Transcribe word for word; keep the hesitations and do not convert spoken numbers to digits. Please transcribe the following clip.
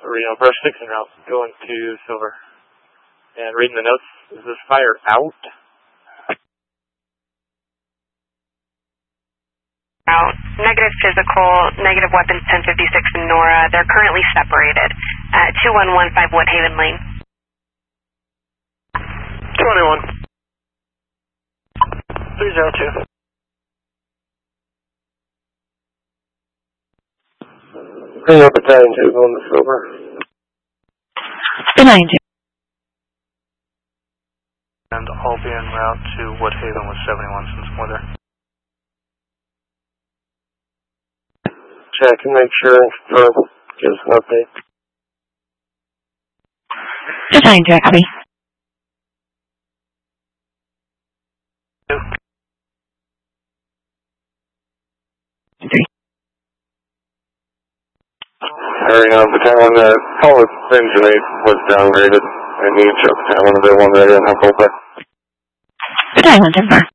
Reno, brush six en route, going to Silver. And reading the notes, is this fire out? Out. Negative physical, negative weapons ten fifty-six in Nora. They're currently separated at two one one five Woodhaven Lane. twenty-one. three zero two. Reno Battalion two going to Silver. Behind you. And I'll be en route to Woodhaven with seventy-one since we're there. Check and make sure and confirm. Give us an update. Behind you, copy. Three. Reno Battalion, uh, call with engine eight was downgraded. I need to tell one of the one ready on Huckle, but. Battalion, ten four.